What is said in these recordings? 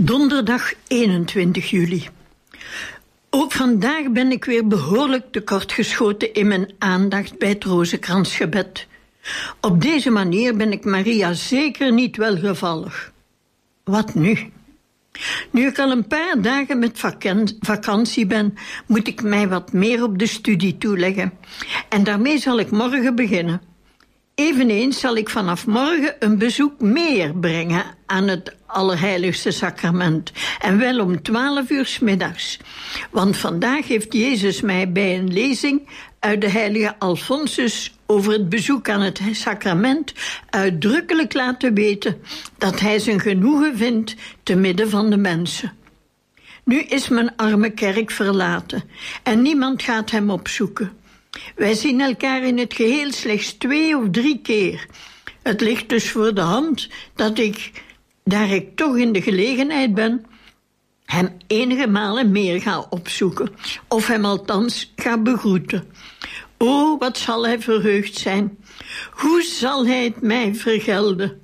Donderdag 21 juli. Ook vandaag ben ik weer behoorlijk tekortgeschoten in mijn aandacht bij het Rozenkransgebed. Op deze manier ben ik Maria zeker niet welgevallig. Wat nu? Nu ik al een paar dagen met vakantie ben, moet ik mij wat meer op de studie toeleggen. En daarmee zal ik morgen beginnen. Eveneens zal ik vanaf morgen een bezoek meer brengen aan het Allerheiligste Sacrament. En wel om 12 uur 's middags. Want vandaag heeft Jezus mij bij een lezing uit de heilige Alfonsus over het bezoek aan het sacrament uitdrukkelijk laten weten dat hij zijn genoegen vindt te midden van de mensen. Nu is mijn arme kerk verlaten en niemand gaat hem opzoeken. Wij zien elkaar in het geheel slechts 2 of 3 keer. Het ligt dus voor de hand dat ik, daar ik toch in de gelegenheid ben, hem enige malen meer ga opzoeken, of hem althans ga begroeten. O, wat zal hij verheugd zijn. Hoe zal hij het mij vergelden?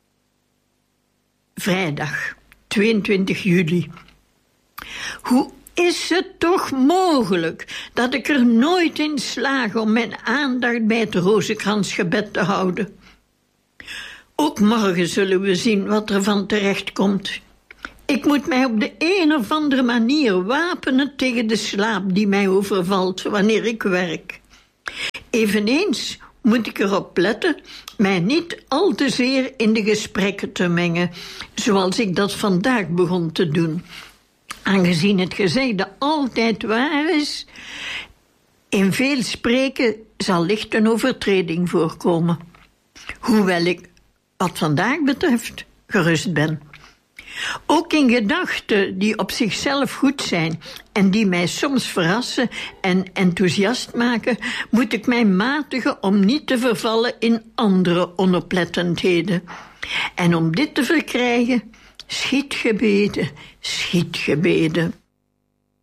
Vrijdag, 22 juli. Hoe is het toch mogelijk dat ik er nooit in slaag om mijn aandacht bij het Rozenkransgebed te houden? Ook morgen zullen we zien wat er van terecht komt. Ik moet mij op de een of andere manier wapenen tegen de slaap die mij overvalt wanneer ik werk. Eveneens moet ik erop letten mij niet al te zeer in de gesprekken te mengen, zoals ik dat vandaag begon te doen. Aangezien het gezegde altijd waar is, in veel spreken zal licht een overtreding voorkomen. Hoewel ik, wat vandaag betreft, gerust ben. Ook in gedachten die op zichzelf goed zijn en die mij soms verrassen en enthousiast maken, moet ik mij matigen om niet te vervallen in andere onoplettendheden. En om dit te verkrijgen, schiet gebeden, schiet gebeden.